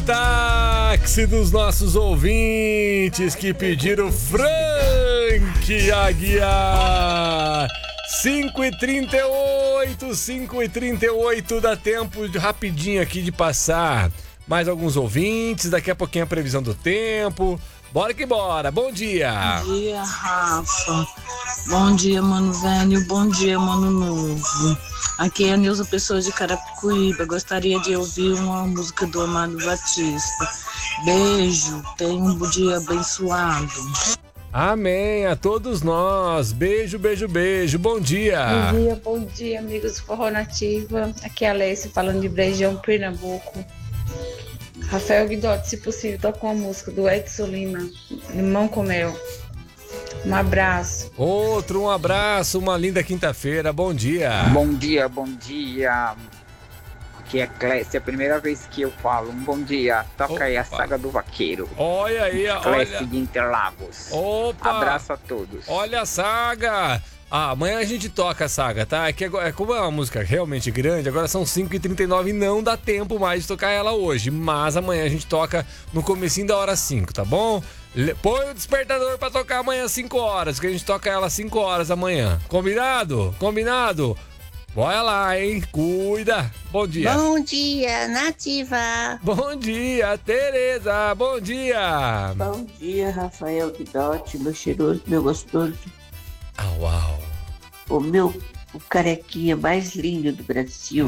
Táxi dos nossos ouvintes que pediram Frank Aguiar. 5h38, dá tempo rapidinho aqui de passar mais alguns ouvintes, daqui a pouquinho a previsão do tempo. Bora que bora, bom dia. Bom dia, Rafa. Bom dia, mano velho. Bom dia, mano novo. Aqui é a Nilza Pessoa de Carapicuíba. Gostaria de ouvir uma música do Amado Batista. Beijo, tenha um dia abençoado. Amém, a todos nós. Beijo, beijo, beijo. Bom dia. Bom dia, amigos do Forró Nativa. Aqui é a Alessia falando de Brejão, Pernambuco. Rafael Guidotti, se possível, toca uma música do Edson Lima, Limão com Mel. Um abraço. Um abraço, uma linda quinta-feira. Bom dia. Bom dia, bom dia. Aqui é Clécia, é a primeira vez que eu falo. Um bom dia. Toca aí a Saga do Vaqueiro. Olha aí, Clécia de Interlagos. Opa. Abraço a todos. Olha a Saga. Amanhã a gente toca a Saga, tá? É que como é uma música realmente grande, agora são 5h39 e não dá tempo mais de tocar ela hoje. Mas amanhã a gente toca no comecinho da hora 5, tá bom? Põe o despertador pra tocar amanhã às 5 horas, que a gente toca ela às 5 horas amanhã. Combinado? Combinado? Bora lá, hein? Cuida. Bom dia. Bom dia, Nativa. Bom dia, Tereza. Bom dia. Bom dia, Rafael Guidotti, meu cheiroso, meu gostoso. Uau. O carequinha mais lindo do Brasil.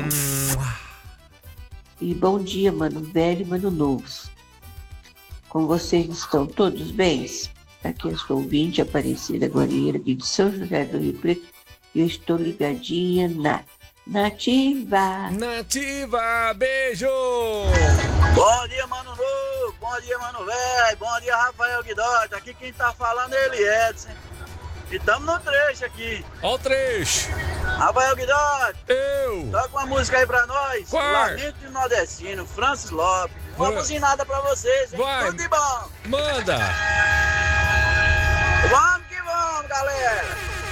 E bom dia, mano velho e mano novo. Com vocês estão todos bem? Aqui eu sou ouvinte Aparecida Guarieira de São José do Rio Preto e eu estou ligadinha na Nativa. Nativa, beijo! Bom dia, mano novo, bom dia, mano velho, bom dia, Rafael Guidotti. Aqui quem tá falando é ele, Edson. E tamo no trecho aqui. Ó o trecho. Rafael Guidotti. Eu. Toca uma música aí pra nós. Qual? Lamento de Nordestino, Francis Lopes. Uma buzinada pra vocês, hein? Vai. Tudo de bom. Manda. Vamos que vamos, galera.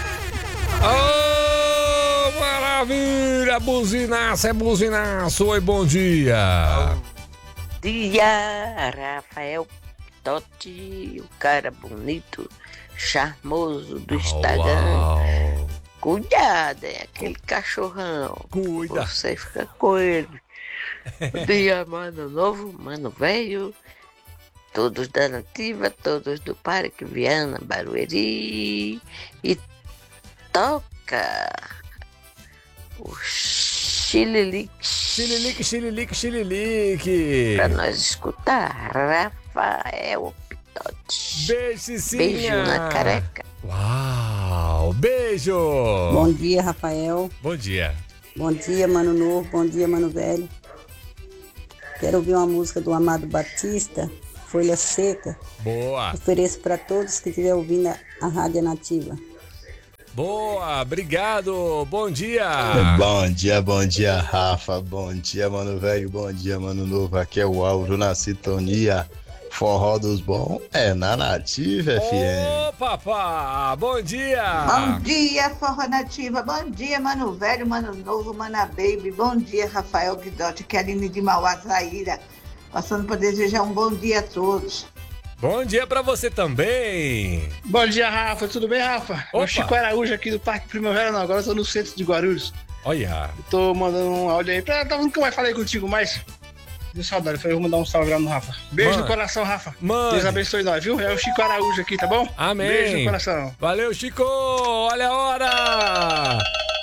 Oh, maravilha. Buzinaço é buzinaço. Oi, bom dia. Bom dia, Rafael Guidotti, o cara bonito, charmoso do Instagram. Uau. Cuidado, é aquele cachorrão. Cuida. Você fica com ele. Bom dia, mano novo, mano velho. Todos da Nativa, todos do Parque Viana, Barueri. E toca o Xililique. Xililique, xililique, xililique. Pra nós escutar, Rafael Guidotti. Beijo, Cicinha. Beijo na careca. Uau, beijo. Bom dia, Rafael. Bom dia. Bom dia, mano novo. Bom dia, mano velho. Quero ouvir uma música do Amado Batista, Folha Seca. Boa. Ofereço para todos que estiverem ouvindo a Rádio Nativa. Boa, obrigado. Bom dia. Bom dia, Rafa. Bom dia, mano velho. Bom dia, mano novo. Aqui é o Álvaro na sintonia. Forró dos bons é na Nativa FM. Ô, papá, bom dia. Bom dia, Forró Nativa. Bom dia, mano velho, mano novo, mana baby. Bom dia, Rafael Guidotti, Aline de Mauá, Zaira. Passando para desejar um bom dia a todos. Bom dia pra você também. Bom dia, Rafa. Tudo bem, Rafa? Opa. O Chico Araújo aqui do Parque Primavera, não. Agora eu tô no centro de Guarulhos. Olha. Tô mandando um áudio aí. Nunca mais falei contigo, mas... Deu saudade. Falei, vou mandar um salve lá no Rafa. Beijo no coração, Rafa. Mano. Deus abençoe nós, viu? É o Chico Araújo aqui, tá bom? Amém. Beijo no coração. Valeu, Chico. Olha a hora.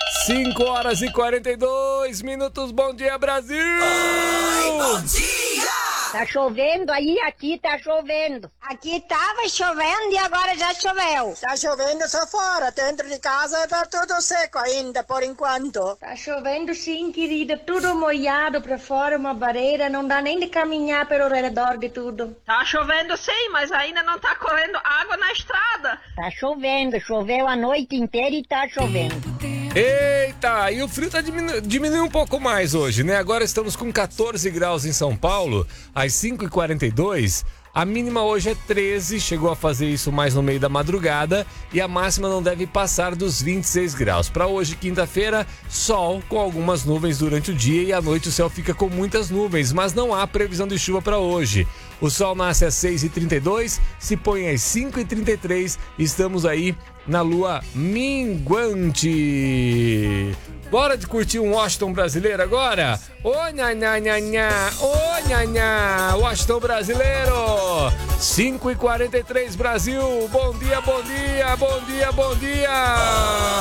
5h42. Bom dia, Brasil. Oi, bom dia. Tá chovendo aí, aqui tá chovendo. Aqui tava chovendo e agora já choveu. Tá chovendo só fora, dentro de casa tá tudo seco ainda, por enquanto. Tá chovendo sim, querida, tudo molhado pra fora, uma barreira, não dá nem de caminhar pelo redor de tudo. Tá chovendo sim, mas ainda não tá correndo água na estrada. Tá chovendo, choveu a noite inteira e tá chovendo. Eita, e o frio tá diminuindo um pouco mais hoje, né? Agora estamos com 14 graus em São Paulo, às 5h42. A mínima hoje é 13, chegou a fazer isso mais no meio da madrugada, e a máxima não deve passar dos 26 graus. Para hoje, quinta-feira, sol com algumas nuvens durante o dia, e à noite o céu fica com muitas nuvens, mas não há previsão de chuva para hoje. O sol nasce às 6h32, se põe às 5h33, estamos aí na lua minguante. Bora de curtir um Washington brasileiro agora? Ô, nha, Washington brasileiro. 5h43, Brasil. Bom dia, bom dia, bom dia, bom dia.